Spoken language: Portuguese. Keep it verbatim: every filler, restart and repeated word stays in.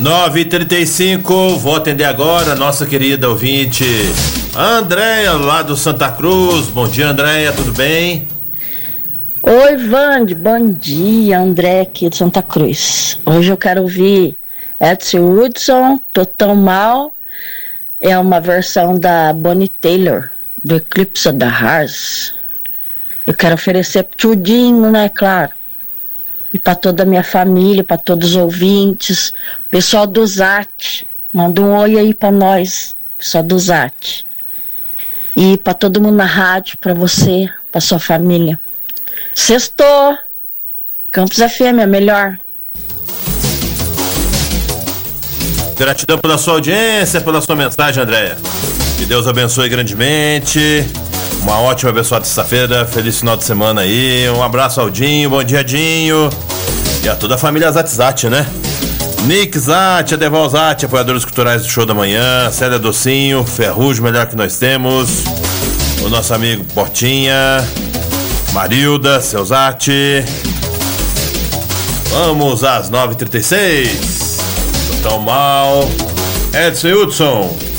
nove e trinta e cinco, vou atender agora a nossa querida ouvinte Andréia, lá do Santa Cruz. Bom dia, Andréia, tudo bem? Oi, Vande, bom dia, André aqui de Santa Cruz. Hoje eu quero ouvir Edson Hudson, Tô Tão Mal. É uma versão da Bonnie Taylor, do Eclipse of the Hearts. Eu quero oferecer tudinho, né, claro. E para toda a minha família, para todos os ouvintes, pessoal do Zat, manda um oi aí para nós, pessoal do Zat. E para todo mundo na rádio, para você, para sua família. Sextou, Campos F M é melhor. Gratidão pela sua audiência, pela sua mensagem, Andréia. Que Deus abençoe grandemente. Uma ótima, abençoada sexta-feira. Feliz final de semana aí. Um abraço ao Dinho. Bom dia, Dinho. E a toda a família Zatzat, né? Nick Zat, Adeval Zat, apoiadores culturais do Show da Manhã. Célia Docinho, Ferrugem, melhor que nós temos. O nosso amigo Portinha. Marilda, seu Zat. Vamos às nove e trinta e seis. Tô Tão Mal. Edson Hudson.